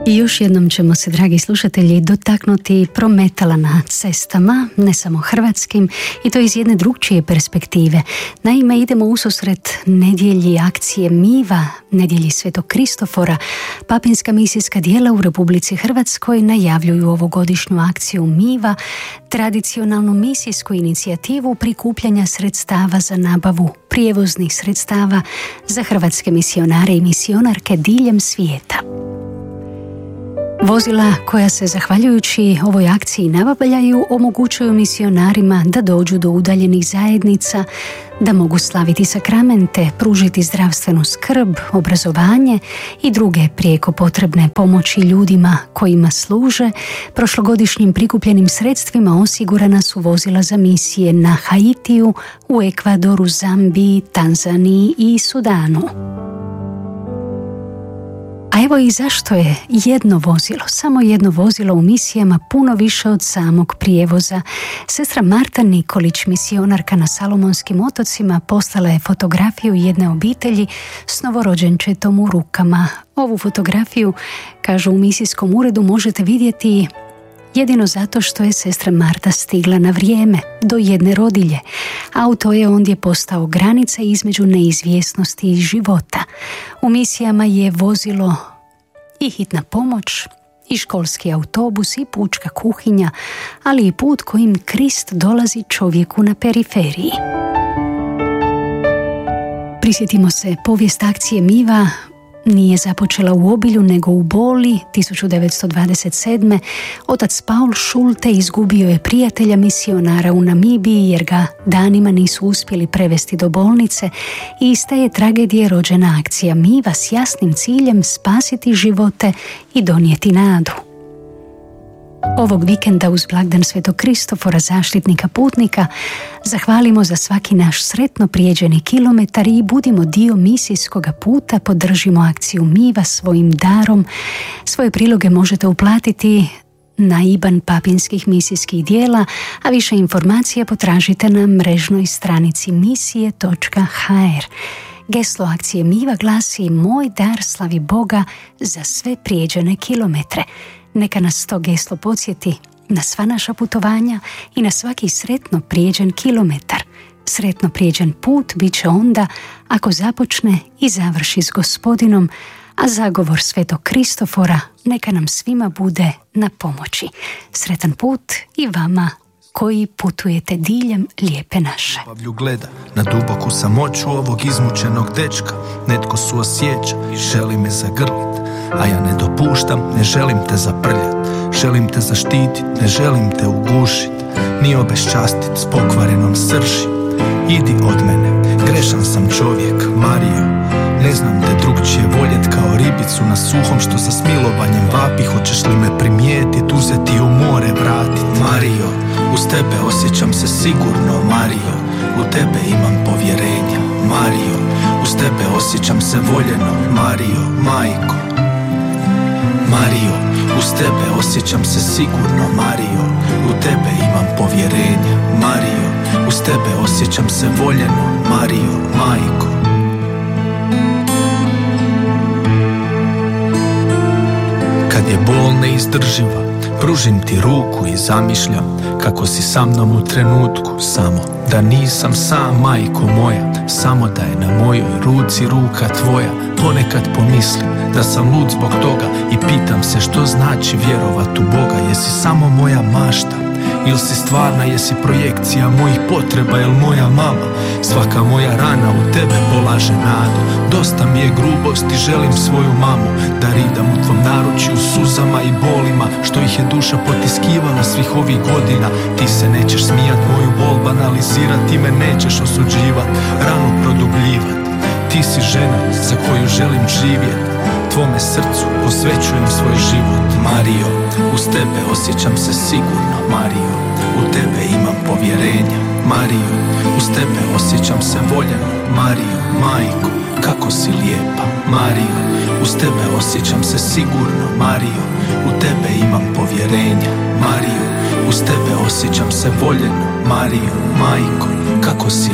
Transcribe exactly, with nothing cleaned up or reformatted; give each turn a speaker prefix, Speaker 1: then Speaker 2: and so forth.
Speaker 1: I još jednom ćemo se, dragi slušatelji, dotaknuti prometala na cestama, ne samo hrvatskim, i to iz jedne drugčije perspektive. Naime, idemo ususret nedjelji akcije Miva, nedjelji Svetog Kristofora. Papinska misijska djela u Republici Hrvatskoj najavljuju ovogodišnju akciju Miva, tradicionalnu misijsku inicijativu prikupljanja sredstava za nabavu prijevoznih sredstava za hrvatske misionare i misionarke diljem svijeta. Vozila koja se, zahvaljujući ovoj akciji, nabavljaju omogućuju misionarima da dođu do udaljenih zajednica, da mogu slaviti sakramente, pružiti zdravstvenu skrb, obrazovanje i druge prijeko potrebne pomoći ljudima kojima služe. Prošlogodišnjim prikupljenim sredstvima osigurana su vozila za misije na Haitiju, u Ekvadoru, Zambiji, Tanzaniji i Sudanu. A evo i zašto je jedno vozilo, samo jedno vozilo u misijama puno više od samog prijevoza. Sestra Marta Nikolić, misionarka na Salomonskim otocima, poslala je fotografiju jedne obitelji s novorođenčetom u rukama. Ovu fotografiju, kažu u misijskom uredu, možete vidjeti jedino zato što je sestra Marta stigla na vrijeme do jedne rodilje. Auto je ondje postao granica između neizvjesnosti i života. U misijama je vozilo i hitna pomoć, i školski autobus, i pučka kuhinja, ali i put kojim Krist dolazi čovjeku na periferiji. Prisjetimo se, povijest akcije Miva nije započela u obilju nego u boli. tisuću devetsto dvadeset sedme. otac Paul Schulte izgubio je prijatelja misionara u Namibiji jer ga danima nisu uspjeli prevesti do bolnice, i iz te je tragedije rođena akcija Miva s jasnim ciljem spasiti živote i donijeti nadu. Ovog vikenda uz blagdan Svetog Kristofora, zaštitnika putnika, zahvalimo za svaki naš sretno prijeđeni kilometar i budimo dio misijskoga puta. Podržimo akciju Miva svojim darom. Svoje priloge možete uplatiti na I B A N papinskih misijskih djela, a više informacija potražite na mrežnoj stranici misije točka ha er. Geslo akcije Miva glasi: moj dar slavi Boga za sve prijeđene kilometre. Neka nas to geslo podsjeti na sva naša putovanja i na svaki sretno prijeđen kilometar. Sretno prijeđen put bit će onda ako započne i završi s Gospodinom, a zagovor Svetog Kristofora neka nam svima bude na pomoći. Sretan put i vama koji putujete diljem lijepe naše.
Speaker 2: Ljubavlju gleda na duboku samoću ovog izmučenog dečka. Netko suosjeća i želi me zagrlit, a ja ne dopuštam, ne želim te zaprljat. Želim te zaštitit, ne želim te ugušit, ni obeščastit s pokvarenom srži. Idi od mene, grešan sam čovjek, Mario. Ne znam te drugčije voljet kao ribicu na suhom što sa smilovanjem vapi. Hoćeš li me primijetit, uzeti u more, vratit? Mario, uz tebe osjećam se sigurno, Mario. U tebe imam povjerenja, Mario. Uz tebe osjećam se voljeno, Mario, majko. Mario, uz tebe osjećam se sigurno, Mario. U tebe imam povjerenja, Mario. Uz tebe osjećam se voljeno, Mario, majko. Kad je bol neizdrživa, pružim ti ruku i zamišljam kako si sa mnom u trenutku. Samo da nisam sam, majko moja, samo da je na mojoj ruci ruka tvoja. Ponekad pomislim da sam lud zbog toga i pitam se što znači vjerovat u Boga. Jesi samo moja mašta ili si stvarna, jesi projekcija mojih potreba, jel moja mama? Svaka moja rana u tebe polaže nadu. Dosta mi je grubosti, želim svoju mamu, da ridam u tvom naručju suzama i bolima što ih je duša potiskivala svih ovih godina. Ti se nećeš smijat, moju bol banalizirat, ti me nećeš osuđivat, ranu produbljivat. Ti si žena za koju želim živjet, tvome srcu posvećujem svoj život. Mario, uz tebe osjećam se sigurno, Mario. U tebe imam povjerenja, Mario. Uz tebe osjećam se voljeno, Mario, majko. Kako si lijepa, Mario. Uz tebe osjećam se sigurno, Mario. U tebe imam povjerenja, Mario. Uz tebe osjećam se voljeno, Mario, majko. Kako si